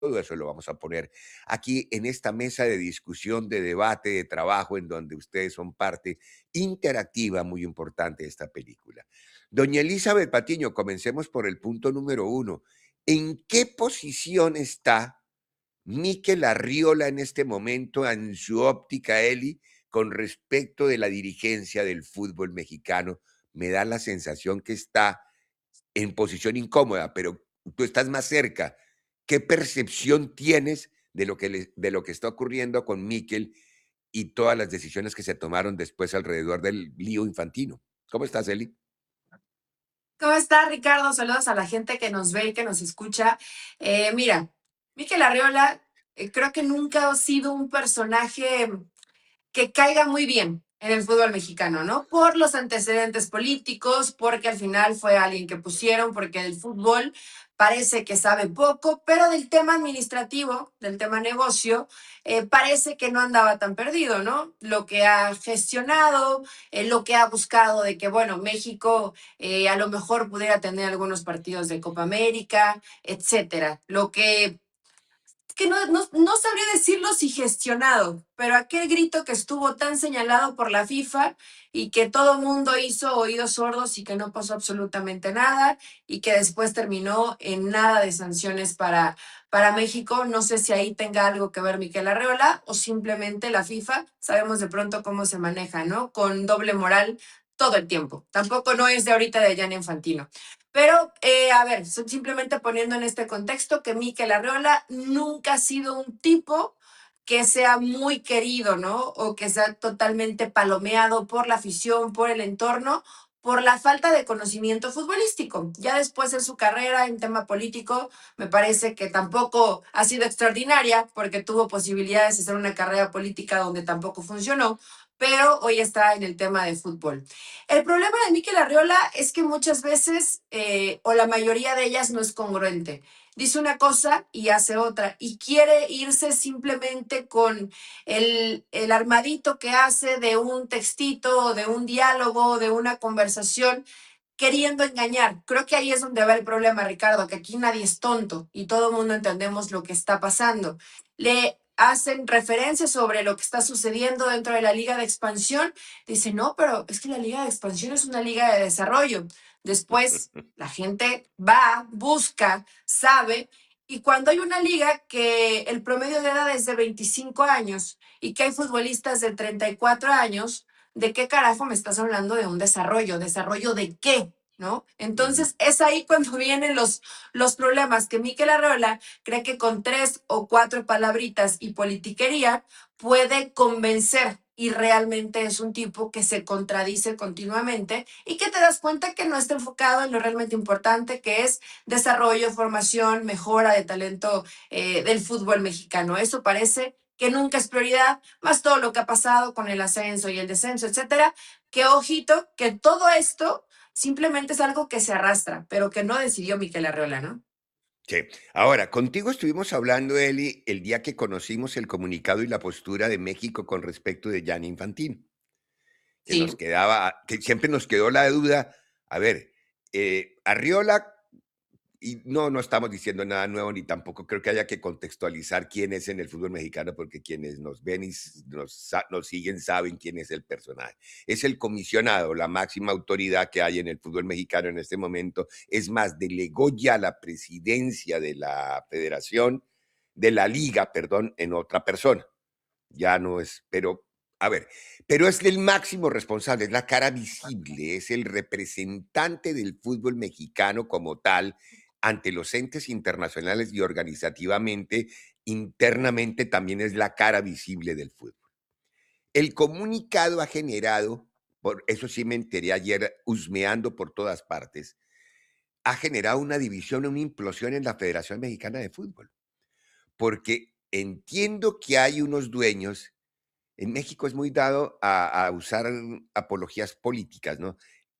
todo eso lo vamos a poner aquí en esta mesa de discusión, de debate, de trabajo, en donde ustedes son parte interactiva muy importante de esta película. Doña Elizabeth Patiño, comencemos por el punto número uno. ¿En qué posición está Mikel Arriola en este momento, en su óptica, Eli, con respecto de la dirigencia del fútbol mexicano? Me da la sensación que está en posición incómoda, pero tú estás más cerca. ¿Qué percepción tienes de lo que, de lo que está ocurriendo con Mikel y todas las decisiones que se tomaron después alrededor del lío infantino? ¿Cómo estás, Eli? ¿Cómo está, Ricardo? Saludos a la gente que nos ve y que nos escucha. Mira, Mikel Arriola creo que nunca ha sido un personaje que caiga muy bien en el fútbol mexicano, ¿no? Por los antecedentes políticos, porque al final fue alguien que pusieron, porque el fútbol parece que sabe poco, pero del tema administrativo, del tema negocio, parece que no andaba tan perdido, ¿no? Lo que ha gestionado, lo que ha buscado de que, bueno, México a lo mejor pudiera tener algunos partidos de Copa América, etcétera. Lo que no sabría decirlo si gestionado, pero aquel grito que estuvo tan señalado por la FIFA y que todo mundo hizo oídos sordos y que no pasó absolutamente nada y que después terminó en nada de sanciones para México. No sé si ahí tenga algo que ver Miquel Arreola o simplemente la FIFA. Sabemos de pronto cómo se maneja, ¿no? Con doble moral todo el tiempo. Tampoco no es de ahorita de Gianni Infantino. Pero, a ver, simplemente poniendo en este contexto que Mikel Arreola nunca ha sido un tipo que sea muy querido, ¿no? O que sea totalmente palomeado por la afición, por el entorno, por la falta de conocimiento futbolístico. Ya después en su carrera en tema político, me parece que tampoco ha sido extraordinaria porque tuvo posibilidades de hacer una carrera política donde tampoco funcionó, pero hoy está en el tema de fútbol. El problema de Mikel Arriola es que muchas veces, o la mayoría de ellas, no es congruente. Dice una cosa y hace otra, y quiere irse simplemente con el armadito que hace de un textito, de un diálogo, de una conversación, queriendo engañar. Creo que ahí es donde va el problema, Ricardo, que aquí nadie es tonto y todo el mundo entendemos lo que está pasando. Le hacen referencias sobre lo que está sucediendo dentro de la liga de expansión. Dice, no, pero es que la liga de expansión es una liga de desarrollo. Después la gente va, busca, sabe, y cuando hay una liga que el promedio de edad es de 25 años y que hay futbolistas de 34 años, ¿de qué carajo me estás hablando de un desarrollo? ¿Desarrollo de qué? ¿No? Ujú. Entonces es ahí cuando vienen los problemas, que Mikel Arreola cree que con 3 o 4 palabritas y politiquería puede convencer, y realmente es un tipo que se contradice continuamente y que te das cuenta que no está enfocado en lo realmente importante, que es desarrollo, formación, mejora de talento del fútbol mexicano. Eso parece que nunca es prioridad, más todo lo que ha pasado con el ascenso y el descenso, etcétera, que ojito, que todo esto simplemente es algo que se arrastra, pero que no decidió Miquel Arreola, ¿no? Sí. Ahora, contigo estuvimos hablando, Eli, el día que conocimos el comunicado y la postura de México con respecto de Gianni Infantino, que Sí. nos quedaba, que siempre nos quedó la duda. A ver, Arriola. Y no, no estamos diciendo nada nuevo, ni tampoco creo que haya que contextualizar quién es en el fútbol mexicano, porque quienes nos ven y nos siguen saben quién es el personaje. Es el comisionado, la máxima autoridad que hay en el fútbol mexicano en este momento. Es más, delegó ya la presidencia de la federación, de la liga, perdón, en otra persona. Ya no es, pero a ver, pero es el máximo responsable, es la cara visible, es el representante del fútbol mexicano como tal ante los entes internacionales y organizativamente, internamente también es la cara visible del fútbol. El comunicado ha generado, por eso sí me enteré ayer husmeando por todas partes, ha generado una división, una implosión en la Federación Mexicana de Fútbol, porque entiendo que hay unos dueños. En México es muy dado a usar apologías políticas, ¿no?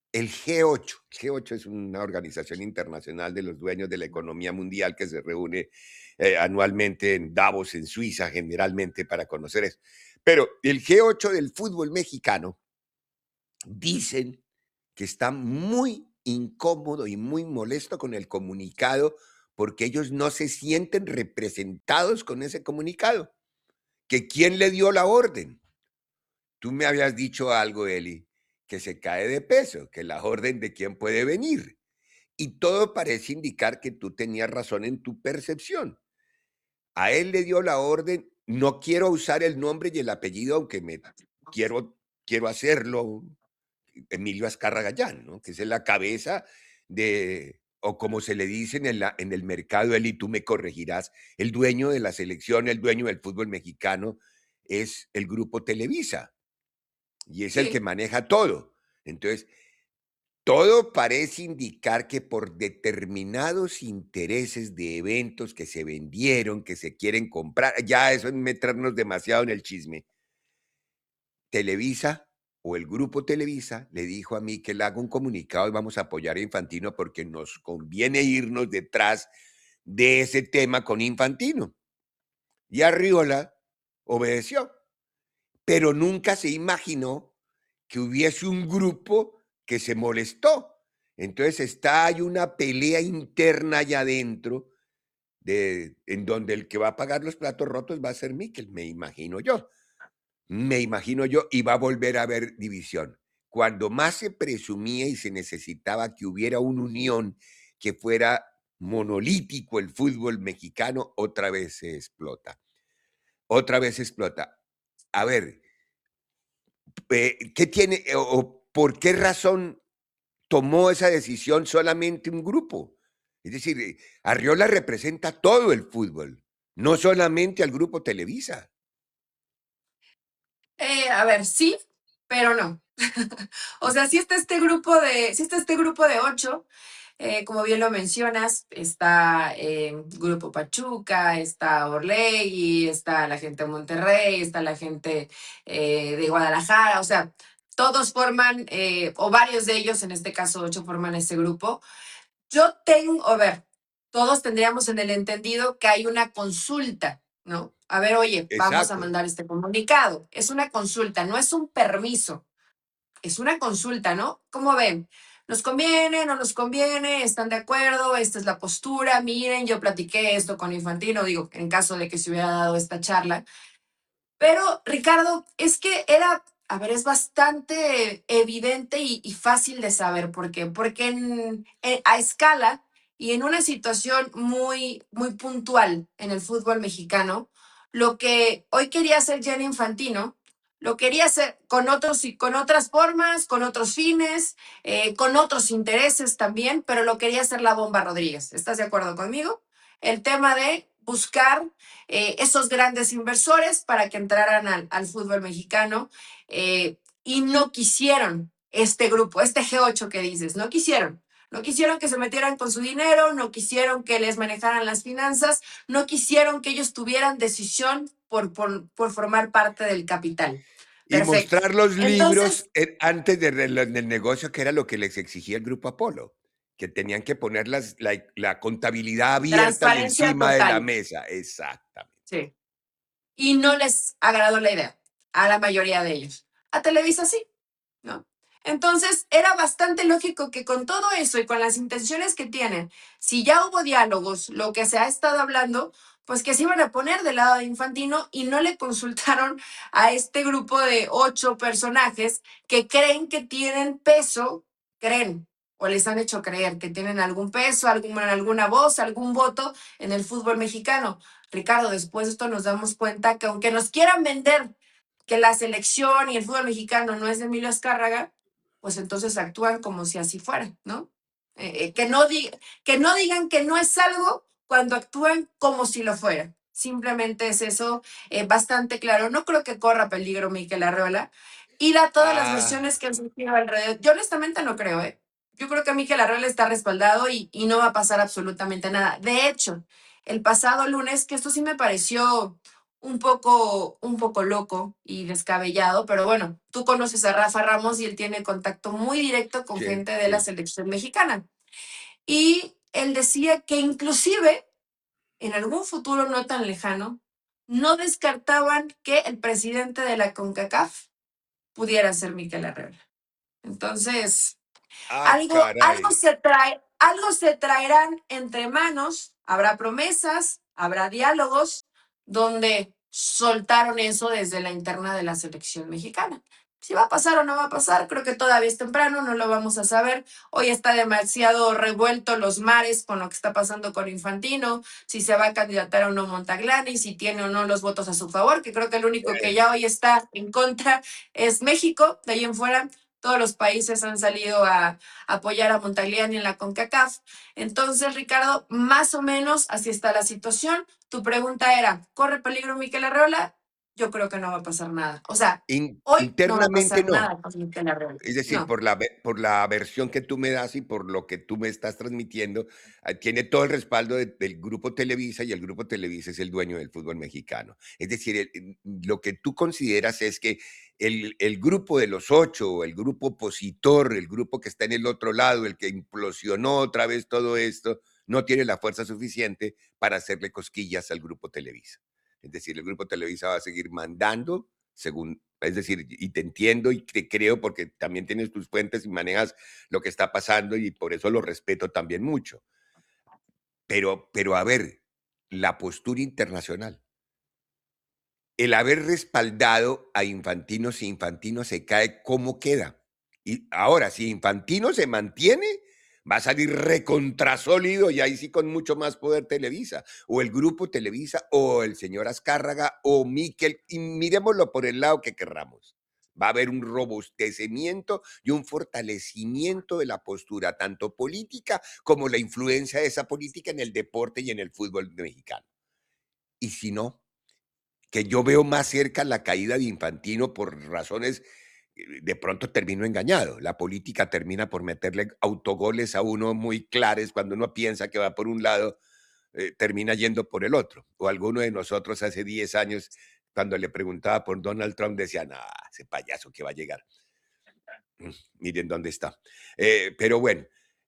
El G8 es una organización internacional de los dueños de la economía mundial que se reúne anualmente en Davos, en Suiza, generalmente para conocer eso. Pero el G8 del fútbol mexicano dicen que está muy incómodo y muy molesto con el comunicado porque ellos no se sienten representados con ese comunicado. ¿Que quién le dio la orden? Tú me habías dicho algo, Eli, que se cae de peso, que la orden de quién puede venir. Y todo parece indicar que tú tenías razón en tu percepción. A él le dio la orden, no quiero usar el nombre y el apellido, aunque me quiero hacerlo, Emilio Azcárraga Gallán, ¿no? Que es la cabeza de, o como se le dice en el mercado, Eli, tú me corregirás, el dueño de la selección, el dueño del fútbol mexicano, es el grupo Televisa y es el que Sí. maneja todo. Entonces, todo parece indicar que por determinados intereses de eventos que se vendieron, que se quieren comprar, ya eso es meternos demasiado en el chisme. Televisa o el grupo Televisa le dijo a mí que le haga un comunicado y vamos a apoyar a Infantino porque nos conviene irnos detrás de ese tema con Infantino. Y Arriola obedeció, pero nunca se imaginó que hubiese un grupo que se molestó. Entonces hay una pelea interna allá adentro en donde el que va a pagar los platos rotos va a ser Miquel, me imagino yo. Me imagino yo, y va a volver a haber división. Cuando más se presumía y se necesitaba que hubiera una unión, que fuera monolítico el fútbol mexicano, otra vez se explota. Otra vez se explota. A ver, ¿qué tiene o por qué razón tomó esa decisión solamente un grupo? Es decir, Arriola representa todo el fútbol, no solamente al grupo Televisa. A ver, sí, pero no. O sea, sí está este grupo de 8, como bien lo mencionas, está Grupo Pachuca, está Orlegui, está la gente de Monterrey, está la gente de Guadalajara, o sea, todos forman, o varios de ellos, en este caso 8, forman ese grupo. Yo tengo, a ver, todos tendríamos en el entendido que hay una consulta, ¿no? A ver, oye, vamos a Exacto. mandar este comunicado. Es una consulta, no es un permiso, es una consulta, ¿no? ¿Cómo ven? ¿Nos conviene? ¿No nos conviene? ¿Están de acuerdo? Esta es la postura. Miren, yo platiqué esto con Infantino, digo, en caso de que se hubiera dado esta charla. Pero, Ricardo, es que era, a ver, es bastante evidente y fácil de saber por qué. Porque a escala y en una situación muy, muy puntual en el fútbol mexicano, lo que hoy quería hacer Gianni Infantino, lo quería hacer con otros y con otras formas, con otros fines, con otros intereses también, pero lo quería hacer la Bomba Rodríguez. ¿Estás de acuerdo conmigo? El tema de buscar esos grandes inversores para que entraran al fútbol mexicano y no quisieron este grupo, este G8 que dices, no quisieron. No quisieron que se metieran con su dinero, no quisieron que les manejaran las finanzas, no quisieron que ellos tuvieran decisión por formar parte del capital. Y Perfecto. mostrar los libros Entonces, antes del negocio, que era lo que les exigía el Grupo Apolo, que tenían que poner la contabilidad abierta y transparencia encima de la total. mesa. Exactamente. Sí. Y no les agradó la idea a la mayoría de ellos. A Televisa sí, ¿no? Entonces, era bastante lógico que con todo eso y con las intenciones que tienen, si ya hubo diálogos, lo que se ha estado hablando, pues que se iban a poner del lado de Infantino y no le consultaron a este grupo de 8 personajes que creen que tienen peso, creen, o les han hecho creer que tienen algún peso, alguna voz, algún voto en el fútbol mexicano. Ricardo, después de esto nos damos cuenta que aunque nos quieran vender que la selección y el fútbol mexicano no es de Emilio Azcárraga, pues entonces actúan como si así fuera, ¿no? Que no digan que no es algo cuando actúan como si lo fuera. Simplemente es eso bastante claro. No creo que corra peligro Mikel Arreola. Y todas las Ah, versiones que han surgido alrededor, yo honestamente no creo, ¿eh? Yo creo que Mikel Arreola está respaldado y no va a pasar absolutamente nada. De hecho, el pasado lunes, que esto sí me pareció un poco loco y descabellado, pero bueno, tú conoces a Rafa Ramos y él tiene contacto muy directo con sí, gente de la sí. selección mexicana. Y él decía que inclusive en algún futuro no tan lejano, no descartaban que el presidente de la CONCACAF pudiera ser Mikel Arreola. Entonces, Ah, algo caray. se trae, algo se traerán entre manos, habrá promesas, habrá diálogos, donde soltaron eso desde la interna de la selección mexicana. Si va a pasar o no va a pasar, creo que todavía es temprano, no lo vamos a saber. Hoy está demasiado revuelto los mares con lo que está pasando con Infantino, si se va a candidatar o no Montaglani, si tiene o no los votos a su favor, que creo que el único que ya hoy está en contra es México. De ahí en fuera, todos los países han salido a apoyar a Montagliani en la CONCACAF. Entonces, Ricardo, más o menos así está la situación. Tu pregunta era, ¿corre peligro Mikel Arreola? Yo creo que no va a pasar nada. O sea, hoy no va a Internamente pasar no. nada con Mikel Arreola. Es decir, No. por la versión que tú me das y por lo que tú me estás transmitiendo, tiene todo el respaldo del Grupo Televisa y el Grupo Televisa es el dueño del fútbol mexicano. Es decir, lo que tú consideras es que el grupo de los ocho, el grupo opositor, el grupo que está en el otro lado, el que implosionó otra vez todo esto, no tiene la fuerza suficiente para hacerle cosquillas al Grupo Televisa. Es decir, el Grupo Televisa va a seguir mandando según, es decir, y te entiendo y te creo porque también tienes tus fuentes y manejas lo que está pasando y por eso lo respeto también mucho. Pero a ver, la postura internacional, el haber respaldado a Infantino, si Infantino se cae, ¿cómo queda? Y ahora, si Infantino se mantiene, va a salir recontrasólido y ahí sí con mucho más poder Televisa, o el grupo Televisa, o el señor Azcárraga, o Miquel, y miremoslo por el lado que querramos. Va a haber un robustecimiento y un fortalecimiento de la postura, tanto política como la influencia de esa política en el deporte y en el fútbol mexicano. Y si no, que yo veo más cerca la caída de Infantino por razones, de pronto termino engañado. La política termina por meterle autogoles a uno muy claros cuando uno piensa que va por un lado, termina yendo por el otro. O alguno de nosotros hace 10 años, cuando le preguntaba por Donald Trump, decía, no, ese payaso que va a llegar. Miren dónde está. Pero bueno,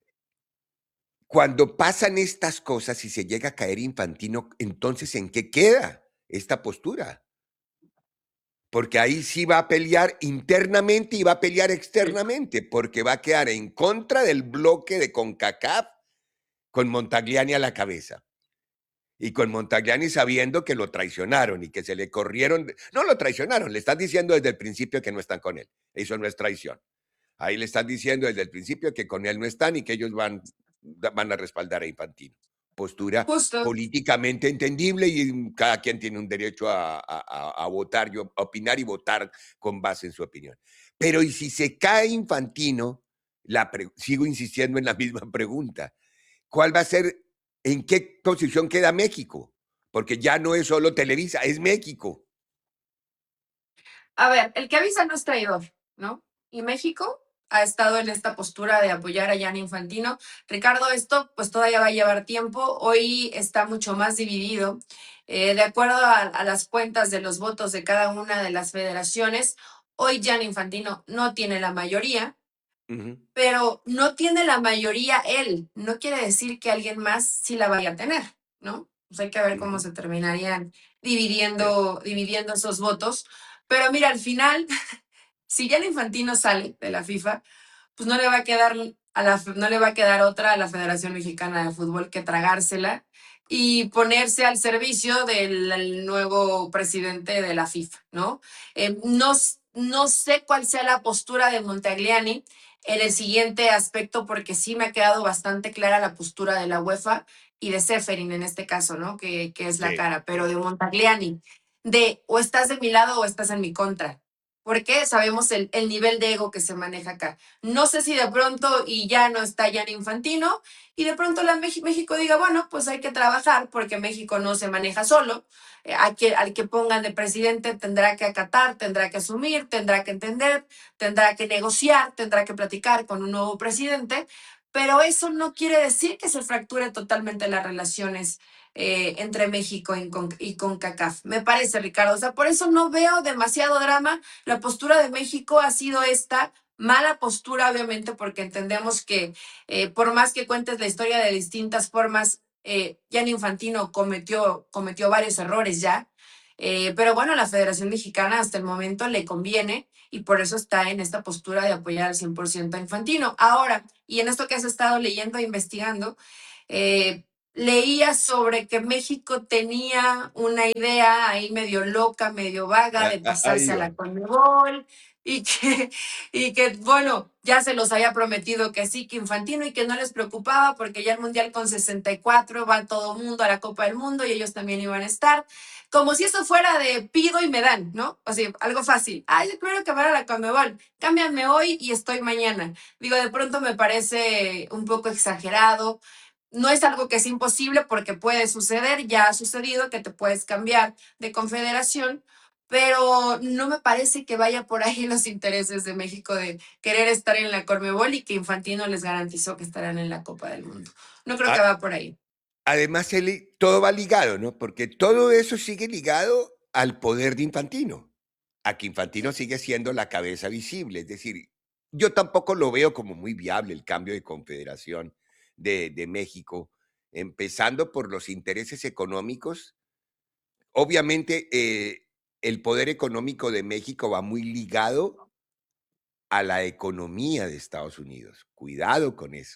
cuando pasan estas cosas y se llega a caer Infantino, entonces ¿en qué queda esta postura? Porque ahí sí va a pelear internamente y va a pelear Sí. externamente, porque va a quedar en contra del bloque de CONCACAF con Montagliani a la cabeza. Y con Montagliani sabiendo que lo traicionaron y que se le corrieron. No lo traicionaron, le están diciendo desde el principio que no están con él. Eso no es traición. Ahí le están diciendo desde el principio que con él no están y que ellos van a respaldar a Infantino. Postura Justo. políticamente entendible y cada quien tiene un derecho a votar, a opinar y votar con base en su opinión. Pero ¿y si se cae Infantino? Sigo insistiendo en la misma pregunta. ¿Cuál va a ser, en qué posición queda México? Porque ya no es solo Televisa, es México. A ver, el que avisa no es traidor, ¿no? Y México ha estado en esta postura de apoyar a Gianni Infantino. Ricardo, esto pues todavía va a llevar tiempo. Hoy está mucho más dividido. De acuerdo a las cuentas de los votos de cada una de las federaciones, hoy Gianni Infantino no tiene la mayoría, Ujú, pero no tiene la mayoría él. No quiere decir que alguien más sí la vaya a tener, ¿no? Pues hay que ver cómo ujú, se terminarían sí, dividiendo esos votos. Pero mira, al final, si ya el Infantino sale de la FIFA, pues no le va a quedar no le va a quedar otra a la Federación Mexicana de Fútbol que tragársela y ponerse al servicio del nuevo presidente de la FIFA, ¿no? No sé cuál sea la postura de Montagliani en el siguiente aspecto, porque sí me ha quedado bastante clara la postura de la UEFA y de Seferin en este caso, ¿no? Que es la sí, cara, pero sí, de Montagliani, de o estás de mi lado o estás en mi contra, porque sabemos el nivel de ego que se maneja acá. No sé si de pronto y ya no está Jan Infantino y de pronto México diga, bueno, pues hay que trabajar porque México no se maneja solo. Al que pongan de presidente tendrá que acatar, tendrá que asumir, tendrá que entender, tendrá que negociar, tendrá que platicar con un nuevo presidente, pero eso no quiere decir que se fracture totalmente las relaciones entre México y con CACAF. Me parece, Ricardo. O sea, por eso no veo demasiado drama. La postura de México ha sido esta mala postura, obviamente, porque entendemos que por más que cuentes la historia de distintas formas, Gianni Infantino cometió varios errores ya. Pero bueno, la Federación Mexicana hasta el momento le conviene y por eso está en esta postura de apoyar al 100% a Infantino. Ahora, y en esto que has estado leyendo e investigando, eh, leía sobre que México tenía una idea ahí medio loca, medio vaga de Ahí pasarse a la va. Conmebol y bueno, ya se los había prometido que sí, que Infantino y que no les preocupaba porque ya el Mundial con 64 va todo el mundo a la Copa del Mundo y ellos también iban a estar. Como si eso fuera de pido y me dan, ¿no? O sea, algo fácil. Ay, yo quiero que vaya a la Conmebol. Cámbiame hoy y estoy mañana. Digo, de pronto me parece un poco exagerado. No es algo que es imposible porque puede suceder, ya ha sucedido que te puedes cambiar de confederación, pero no me parece que vaya por ahí los intereses de México de querer estar en la Conmebol y que Infantino les garantizó que estarán en la Copa del Mundo. No creo que A- va por ahí. Además, todo va ligado, ¿no? Porque todo eso sigue ligado al poder de Infantino, a que Infantino Sí. sigue siendo la cabeza visible. Es decir, yo tampoco lo veo como muy viable el cambio de confederación de México, empezando por los intereses económicos. Obviamente, el poder económico de México va muy ligado a la economía de Estados Unidos. Cuidado con eso.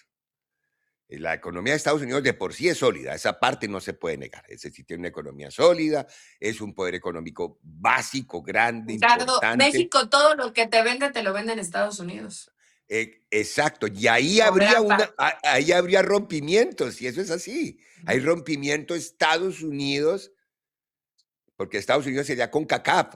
La economía de Estados Unidos de por sí es sólida, esa parte no se puede negar. Es decir, tiene una economía sólida, es un poder económico básico, grande, Ricardo, importante. México todo lo que te lo vende en Estados Unidos. Exacto, y ahí O habría gran parte. ahí habría rompimientos, y eso es así. Hay rompimiento Estados Unidos, porque Estados Unidos sería con CACAF.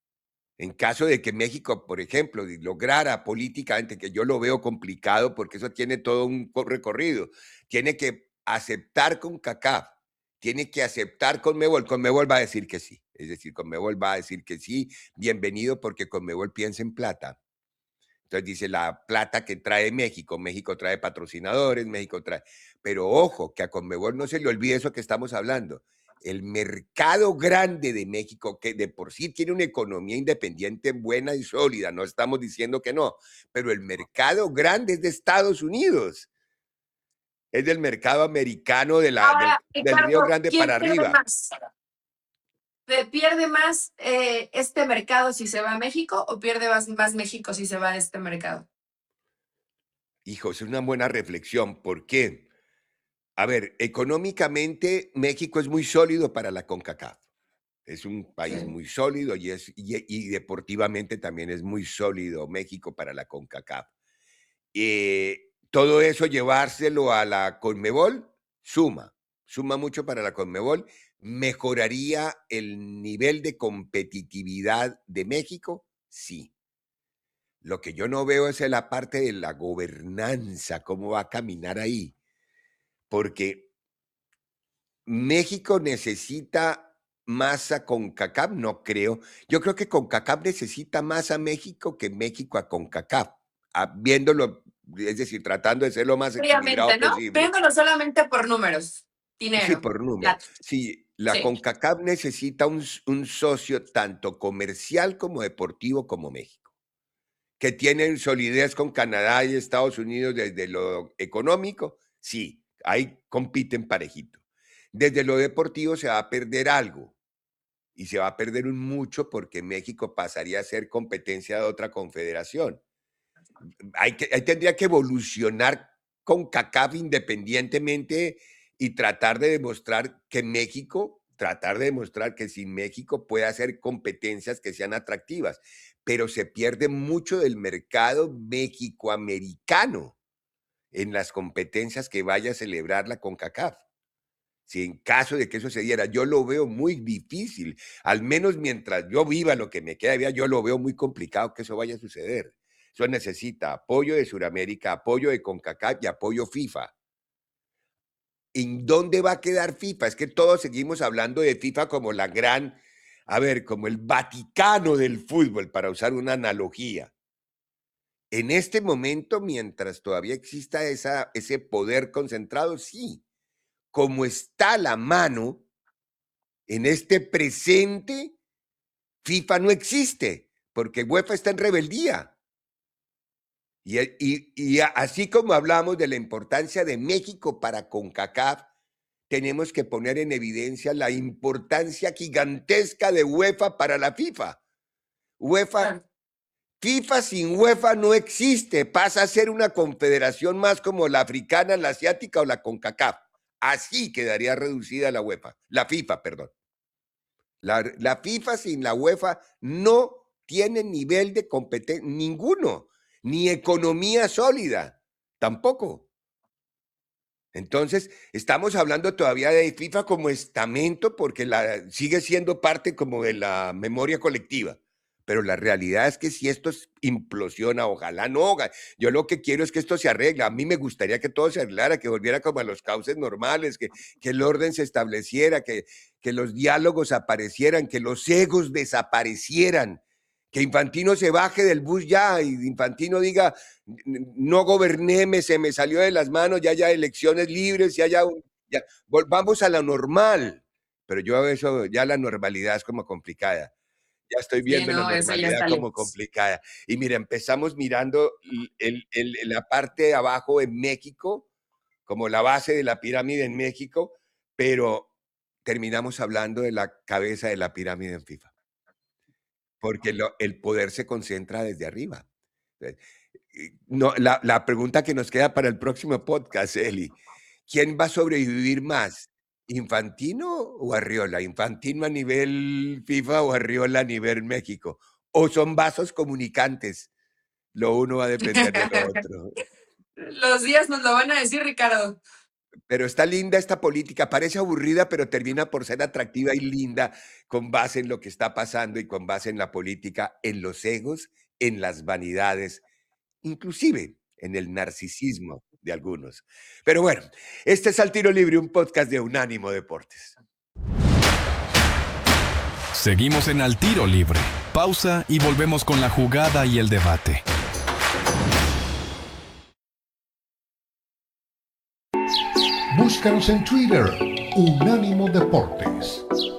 En caso de que México, por ejemplo, lograra políticamente, que yo lo veo complicado porque eso tiene todo un recorrido, tiene que aceptar con CACAF, tiene que aceptar Conmebol va a decir que sí, es decir, Conmebol va a decir que sí, bienvenido porque Conmebol piensa en plata. Entonces dice la plata que trae México, México trae patrocinadores, México trae, pero ojo, que a Conmebol no se le olvide eso que estamos hablando. El mercado grande de México, que de por sí tiene una economía independiente buena y sólida, no estamos diciendo que no, pero el mercado grande es de Estados Unidos, es del mercado americano Ahora, del Río Ricardo, Grande ¿quién para pierde arriba. más? ¿Pierde más este mercado si se va a México o pierde más México si se va a este mercado? Hijo, es una buena reflexión. ¿Por qué? A ver, económicamente México es muy sólido para la CONCACAF. Es un país Sí. muy sólido y deportivamente también es muy sólido México para la CONCACAF. Todo eso llevárselo a la CONMEBOL suma mucho para la CONMEBOL, mejoraría el nivel de competitividad de México, sí. Lo que yo no veo es en la parte de la gobernanza, cómo va a caminar ahí, porque México necesita más a CONCACAF, no creo. Yo creo que CONCACAF necesita más a México que México a CONCACAF, viéndolo, es decir, tratando de ser lo más equilibrado Fríamente, ¿no? posible. Viéndolo solamente por números, Sí, dinero, por número. plata. Sí, la Sí. CONCACAF necesita un socio tanto comercial como deportivo como México, que tienen solidez con Canadá y Estados Unidos desde lo económico, sí, ahí compiten parejito. Desde lo deportivo se va a perder algo, y se va a perder un mucho porque México pasaría a ser competencia de otra confederación. Ahí tendría que evolucionar con CACAF independientemente y tratar de demostrar que México, tratar de demostrar que sin México puede hacer competencias que sean atractivas, pero se pierde mucho del mercado mexicoamericano en las competencias que vaya a celebrar la CONCACAF. Si en caso de que eso se diera, yo lo veo muy difícil, al menos mientras yo viva lo que me queda de vida, yo lo veo muy complicado que eso vaya a suceder. Eso necesita apoyo de Sudamérica, apoyo de CONCACAF y apoyo FIFA. ¿En dónde va a quedar FIFA? Es que todos seguimos hablando de FIFA como la gran, a ver, como el Vaticano del fútbol, para usar una analogía. En este momento, mientras todavía exista ese poder concentrado, sí. Como está la mano, en este presente, FIFA no existe, porque UEFA está en rebeldía. Y así como hablamos de la importancia de México para CONCACAF, tenemos que poner en evidencia la importancia gigantesca de UEFA para la FIFA. UEFA, Claro. FIFA sin UEFA no existe, pasa a ser una confederación más como la africana, la asiática o la CONCACAF. Así quedaría reducida la UEFA, la FIFA, perdón. La FIFA sin la UEFA no tiene nivel de competencia ninguno, ni economía sólida, tampoco. Entonces, estamos hablando todavía de FIFA como estamento porque sigue siendo parte como de la memoria colectiva. Pero la realidad es que si esto implosiona, ojalá no. Yo lo que quiero es que esto se arregle. A mí me gustaría que todo se arreglara, que volviera como a los cauces normales, que el orden se estableciera, que los diálogos aparecieran, que los egos desaparecieran, que Infantino se baje del bus ya y Infantino diga, no goberné, se me salió de las manos, ya haya elecciones libres, ya volvamos a la normal. Pero yo eso, ya la normalidad es como complicada. Ya estoy Sí, viendo la no, eso ya normalidad está como lejos. complicada. Y mira, empezamos mirando la parte de abajo en México, como la base de la pirámide en México, pero terminamos hablando de la cabeza de la pirámide en FIFA. Porque el poder se concentra desde arriba. No, la pregunta que nos queda para el próximo podcast, Eli, ¿quién va a sobrevivir más? ¿Infantino o Arriola? ¿Infantino a nivel FIFA o Arriola a nivel México? ¿O son vasos comunicantes? Lo uno va a depender de lo otro. Los días nos lo van a decir, Ricardo. Pero está linda esta política, parece aburrida, pero termina por ser atractiva y linda con base en lo que está pasando y con base en la política, en los egos, en las vanidades, inclusive en el narcisismo de algunos. Pero bueno, este es Al Tiro Libre, un podcast de Unánimo Deportes. Seguimos en Al Tiro Libre. Pausa y volvemos con la jugada y el debate. Búscanos en Twitter, Unánimo Deportes.